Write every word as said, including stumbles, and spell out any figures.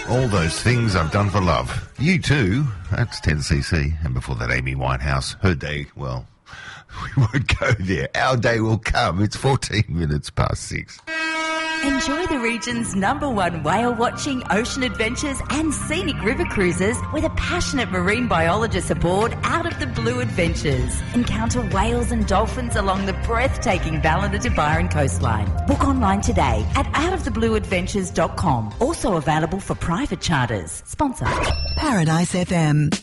All those things I've done for love. You too. That's ten C C. And before that, Amy Winehouse. Her day, well, we won't go there. Our day will come. It's fourteen minutes past six. Enjoy the region's number one whale-watching, ocean adventures and scenic river cruises with a passionate marine biologist aboard Out of the Blue Adventures. Encounter whales and dolphins along the breathtaking Ballina to Byron coastline. Book online today at out of the blue adventures dot com. Also available for private charters. Sponsor. Paradise F M.